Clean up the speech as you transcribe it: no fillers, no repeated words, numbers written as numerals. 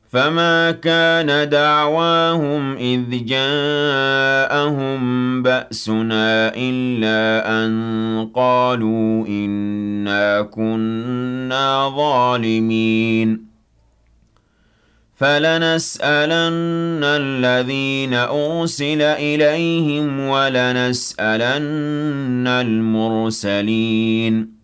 فما كان دعواهم إذ جاءهم بأسنا إلا أن قالوا إنا كنا ظالمين فلنسألن الذين أرسل إليهم ولنسألن المرسلين